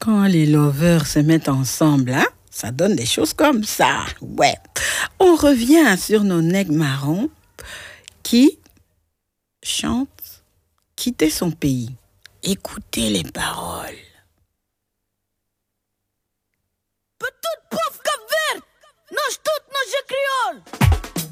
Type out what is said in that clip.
Quand les lovers se mettent ensemble, hein, ça donne des choses comme ça. Ouais. On revient sur nos nègres marrons qui chantent quitter son pays. Écoutez les paroles.